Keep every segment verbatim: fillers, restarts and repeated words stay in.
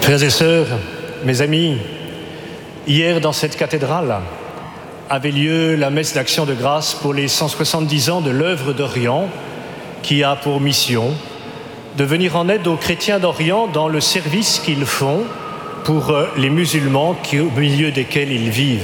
Frères et sœurs, mes amis, hier dans cette cathédrale avait lieu la messe d'action de grâce pour les cent soixante-dix ans de l'œuvre d'Orient qui a pour mission de venir en aide aux chrétiens d'Orient dans le service qu'ils font pour les musulmans qui, au milieu desquels ils vivent.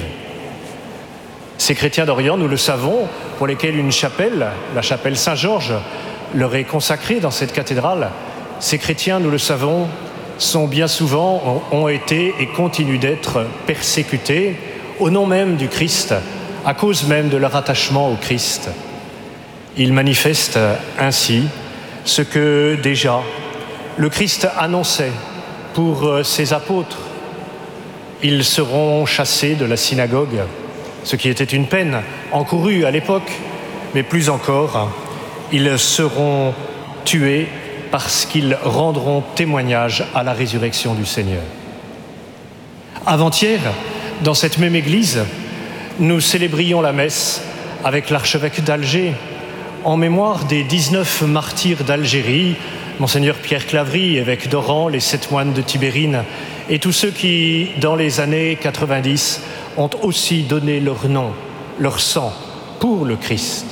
Ces chrétiens d'Orient, nous le savons, pour lesquels une chapelle, la chapelle Saint-Georges, leur est consacrée dans cette cathédrale, ces chrétiens, nous le savons, sont bien souvent, ont été et continuent d'être persécutés au nom même du Christ, à cause même de leur attachement au Christ. Ils manifestent ainsi ce que déjà le Christ annonçait pour ses apôtres. Ils seront chassés de la synagogue, ce qui était une peine encourue à l'époque, mais plus encore, ils seront tués parce qu'ils rendront témoignage à la résurrection du Seigneur. Avant-hier, dans cette même église, nous célébrions la messe avec l'archevêque d'Alger en mémoire des dix-neuf martyrs d'Algérie, Monseigneur Pierre Claverie, évêque d'Oran, les sept moines de Tibérine et tous ceux qui, dans les années quatre-vingt-dix, ont aussi donné leur nom, leur sang pour le Christ.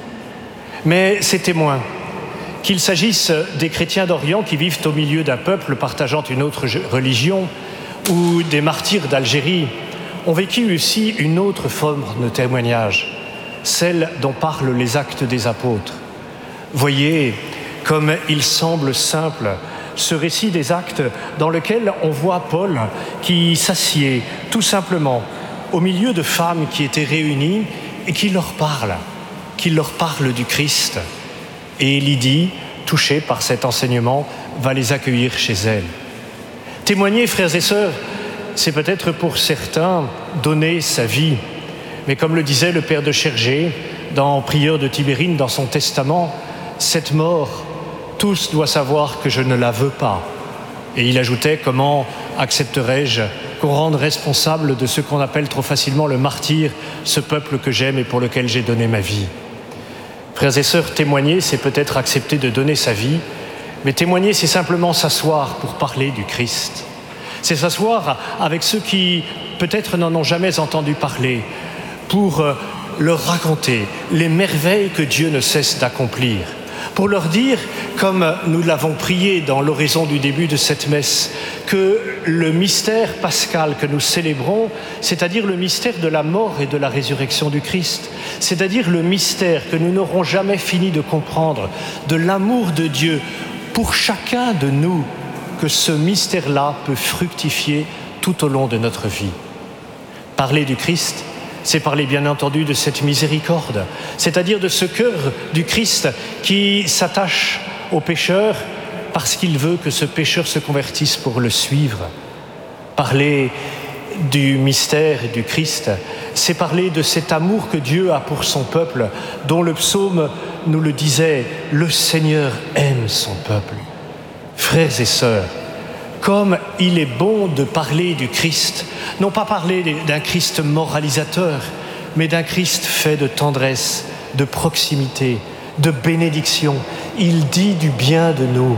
Mais ces témoins, qu'il s'agisse des chrétiens d'Orient qui vivent au milieu d'un peuple partageant une autre religion ou des martyrs d'Algérie, ont vécu aussi une autre forme de témoignage, celle dont parlent les actes des apôtres. Voyez comme il semble simple ce récit des actes dans lequel on voit Paul qui s'assied tout simplement au milieu de femmes qui étaient réunies et qui leur parle, qui leur parle du Christ. Et Lydie, touchée par cet enseignement, va les accueillir chez elle. Témoigner, frères et sœurs, c'est peut-être pour certains donner sa vie. Mais comme le disait le père de Chergé, dans Prieur de Tibérine, dans son testament, cette mort, tous doivent savoir que je ne la veux pas. Et il ajoutait, comment accepterais-je qu'on rende responsable de ce qu'on appelle trop facilement le martyr, ce peuple que j'aime et pour lequel j'ai donné ma vie. Frères et sœurs, témoigner, c'est peut-être accepter de donner sa vie, mais témoigner, c'est simplement s'asseoir pour parler du Christ. C'est s'asseoir avec ceux qui, peut-être, n'en ont jamais entendu parler, pour leur raconter les merveilles que Dieu ne cesse d'accomplir, pour leur dire, comme nous l'avons prié dans l'oraison du début de cette messe, que le mystère pascal que nous célébrons, c'est-à-dire le mystère de la mort et de la résurrection du Christ, c'est-à-dire le mystère que nous n'aurons jamais fini de comprendre, de l'amour de Dieu pour chacun de nous, que ce mystère-là peut fructifier tout au long de notre vie. Parler du Christ, c'est parler bien entendu de cette miséricorde, c'est-à-dire de ce cœur du Christ qui s'attache au pécheur parce qu'il veut que ce pécheur se convertisse pour le suivre. Parler du mystère du Christ, c'est parler de cet amour que Dieu a pour son peuple, dont le psaume nous le disait, « Le Seigneur aime son peuple ». Frères et sœurs, comme il est bon de parler du Christ, non pas parler d'un Christ moralisateur, mais d'un Christ fait de tendresse, de proximité, de bénédiction. Il dit du bien de nous.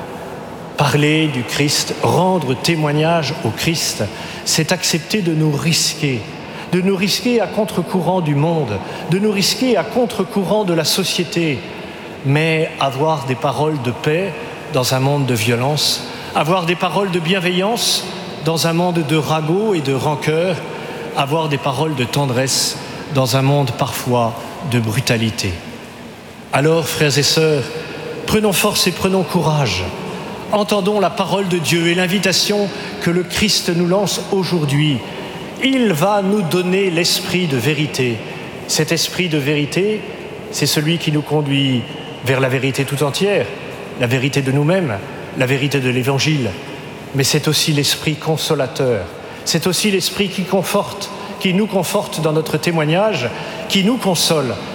Parler du Christ, rendre témoignage au Christ, c'est accepter de nous risquer, de nous risquer à contre-courant du monde, de nous risquer à contre-courant de la société, mais avoir des paroles de paix dans un monde de violence, avoir des paroles de bienveillance dans un monde de ragots et de rancœur, avoir des paroles de tendresse dans un monde parfois de brutalité. Alors, frères et sœurs, prenons force et prenons courage. Entendons la parole de Dieu et l'invitation que le Christ nous lance aujourd'hui. Il va nous donner l'esprit de vérité. Cet esprit de vérité, c'est celui qui nous conduit vers la vérité tout entière, la vérité de nous-mêmes, la vérité de l'Évangile, mais c'est aussi l'esprit consolateur, c'est aussi l'esprit qui conforte, qui nous conforte dans notre témoignage, qui nous console